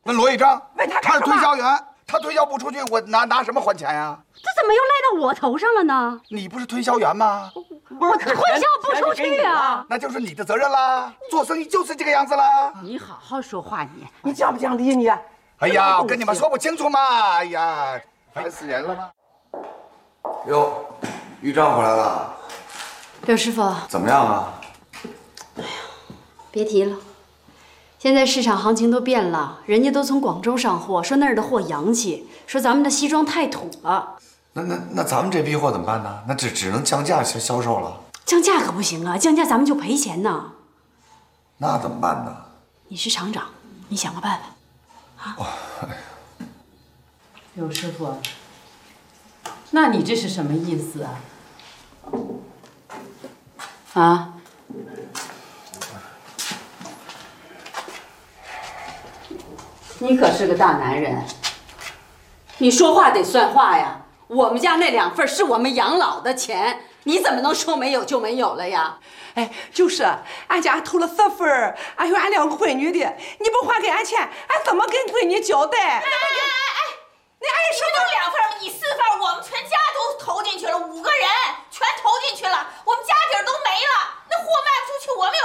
问罗一章， 问他他是推销员，他推销不出去，我拿什么还钱呀？ 这怎么又赖到我头上了呢？ 你不是推销员吗？ 我推销不出去啊！ 那就是你的责任啦。做生意就是这个样子啦。 你好好说话， 你讲不讲理你？ 哎呀，我跟你们说不清楚嘛！哎呀，烦死人了吗？ 哟，玉章回来了。 刘师傅， 怎么样啊？ 别提了，现在市场行情都变了，人家都从广州上货，说那儿的货洋气，说咱们的西装太土了。 那咱们这批货怎么办呢？那只能降价销售了。 降价可不行啊，降价咱们就赔钱呢。 那怎么办呢？ 你是厂长，你想个办法。啊， 刘师傅，那你这是什么意思啊？啊？你可是个大男人，你说话得算话呀。我们家那2份是我们养老的钱，你怎么能说没有就没有了呀？ 哎，就是俺家投了10份，俺有俺2个闺女的，你不还给俺钱，俺怎么跟闺女交代？